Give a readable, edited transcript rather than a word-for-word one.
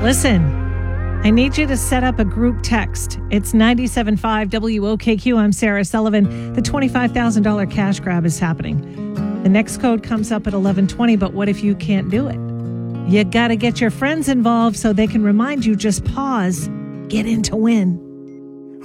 Listen, I need you to set up a group text. It's 97.5 WOKQ. I'm Sarah Sullivan. The $25,000 cash grab is happening. The next code comes up at 11:20, but what if you can't do it? You got to get your friends involved so they can remind you. Just pause. Get in to win.